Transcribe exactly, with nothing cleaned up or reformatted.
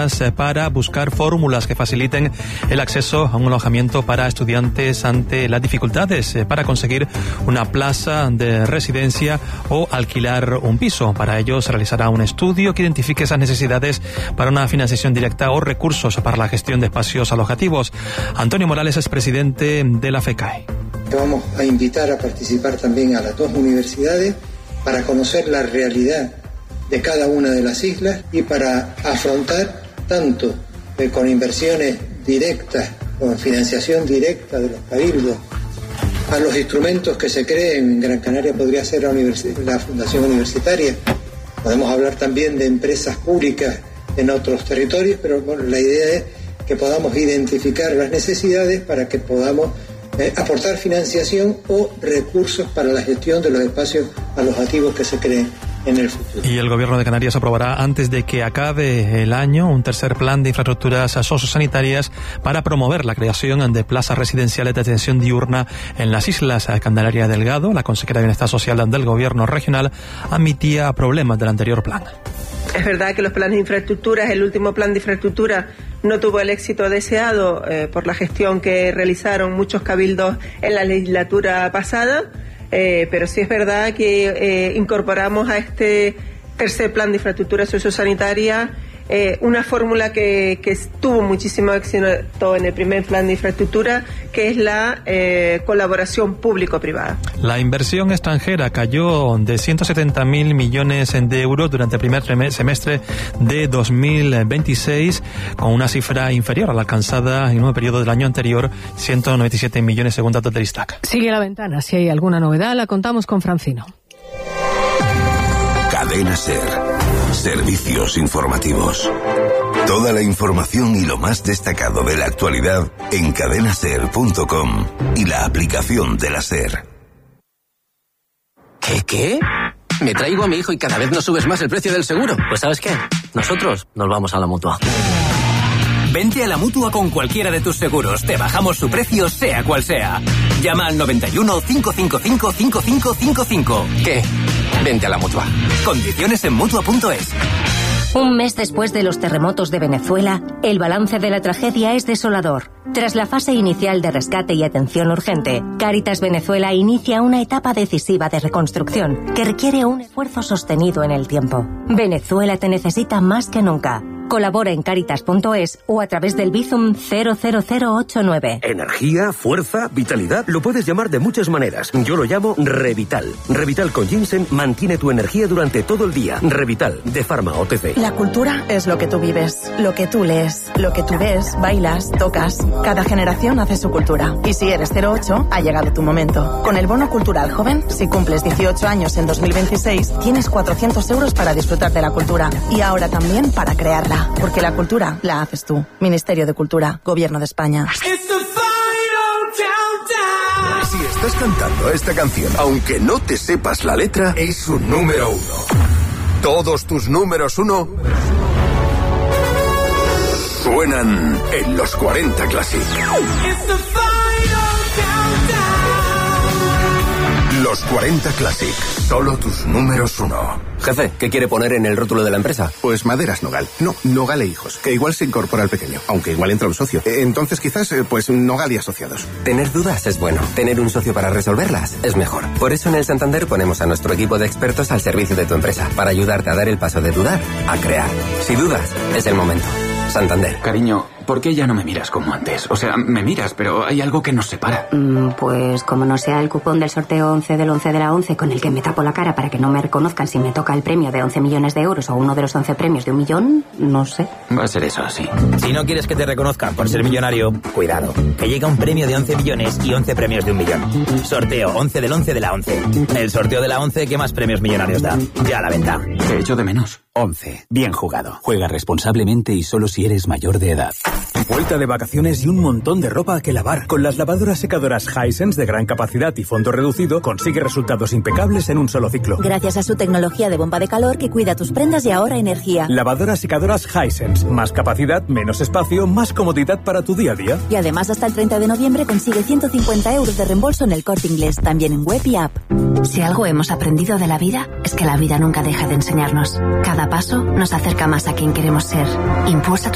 medidas para buscar fórmulas que faciliten el acceso a un alojamiento para estudiantes ante las dificultades para conseguir una plaza de residencia o alquilar un piso. Para ello se realizará un estudio que identifique esas necesidades para una financiación directa o recursos para la gestión de espacios alojativos. Antonio Morales es presidente de la FECAE. Vamos a invitar a participar también a las dos universidades para conocer la realidad de cada una de las islas y para afrontar tanto eh, con inversiones directas, con financiación directa de los cabildos, a los instrumentos que se creen. En Gran Canaria podría ser la, universi- la Fundación Universitaria. Podemos hablar también de empresas públicas en otros territorios, pero bueno, la idea es que podamos identificar las necesidades para que podamos eh, aportar financiación o recursos para la gestión de los espacios alojativos que se creen en el futuro. Y el Gobierno de Canarias aprobará antes de que acabe el año un tercer plan de infraestructuras sociosanitarias para promover la creación de plazas residenciales de atención diurna en las islas. Candelaria Delgado, la consejera de Bienestar Social del Gobierno regional, admitía problemas del anterior plan. Es verdad que los planes de infraestructuras, el último plan de infraestructura no tuvo el éxito deseado eh, por la gestión que realizaron muchos cabildos en la legislatura pasada. Eh, pero sí es verdad que eh, incorporamos a este tercer plan de infraestructura sociosanitaria eh, una fórmula que, que tuvo muchísimo éxito en el primer plan de infraestructura, que es la eh, colaboración público-privada. La inversión extranjera cayó de ciento setenta mil millones de euros durante el primer semestre de dos mil veintiséis, con una cifra inferior a la alcanzada en un periodo del año anterior, ciento noventa y siete millones según datos del Istac. Sigue la ventana. Si hay alguna novedad, la contamos con Francino. Cadena SER. Servicios informativos. Toda la información y lo más destacado de la actualidad en cadena ser punto com y la aplicación de la SER. ¿Qué, qué? Me traigo a mi hijo y cada vez nos subes más el precio del seguro. Pues ¿sabes qué? Nosotros nos vamos a la Mutua. Vente a la Mutua con cualquiera de tus seguros. Te bajamos su precio, sea cual sea. Llama al noventa y uno, cinco cinco cinco, cinco cinco cinco cinco. ¿Qué? Vente a la Mutua. Condiciones en Mutua punto es. Un mes después de los terremotos de Venezuela, el balance de la tragedia es desolador. Tras la fase inicial de rescate y atención urgente, Cáritas Venezuela inicia una etapa decisiva de reconstrucción que requiere un esfuerzo sostenido en el tiempo. Venezuela te necesita más que nunca. Colabora en Cáritas punto es o a través del Bizum cero cero cero ocho nueve. Energía, fuerza, vitalidad, lo puedes llamar de muchas maneras. Yo lo llamo Revital. Revital con ginseng mantiene tu energía durante todo el día. Revital, de Pharma O T C. La cultura es lo que tú vives, lo que tú lees, lo que tú ves, bailas, tocas. Cada generación hace su cultura. Y si eres cero ocho, ha llegado tu momento. Con el bono cultural joven, si cumples dieciocho años en dos mil veintiséis, tienes cuatrocientos euros para disfrutar de la cultura. Y ahora también para crearla. Porque la cultura la haces tú. Ministerio de Cultura, Gobierno de España. Si estás cantando esta canción, aunque no te sepas la letra, es un número uno. Todos tus números uno suenan en los cuarenta Classic. Los cuarenta Classic, solo tus números uno. Jefe, ¿qué quiere poner en el rótulo de la empresa? Pues Maderas Nogal. No, Nogal e Hijos, que igual se incorpora al pequeño, aunque igual entra un socio. Entonces quizás, pues Nogal y Asociados. Tener dudas es bueno. Tener un socio para resolverlas es mejor. Por eso en el Santander ponemos a nuestro equipo de expertos al servicio de tu empresa, para ayudarte a dar el paso de dudar a crear. Si dudas, es el momento. Santander. Cariño, ¿por qué ya no me miras como antes? O sea, me miras, pero hay algo que nos separa. Mm, pues como no sea el cupón del sorteo once del once de la once con el que me tapo la cara para que no me reconozcan si me toca el premio de once millones de euros o uno de los once premios de un millón, no sé. Va a ser eso, sí. Si no quieres que te reconozcan por ser millonario, cuidado, que llega un premio de once millones y once premios de un millón. Sorteo once del once de la once. El sorteo de la once que más premios millonarios da. Ya a la venta. Te echo de menos. once. Bien jugado. Juega responsablemente y solo si eres mayor de edad. Vuelta de vacaciones y un montón de ropa que lavar. Con las lavadoras secadoras Hisense de gran capacidad y fondo reducido, consigue resultados impecables en un solo ciclo. Gracias a su tecnología de bomba de calor que cuida tus prendas y ahorra energía. Lavadoras secadoras Hisense. Más capacidad, menos espacio, más comodidad para tu día a día. Y además hasta el treinta de noviembre consigue ciento cincuenta euros de reembolso en el Corte Inglés, también en web y app. Si algo hemos aprendido de la vida, es que la vida nunca deja de enseñarnos. Cada paso nos acerca más a quien queremos ser. Impulsa tu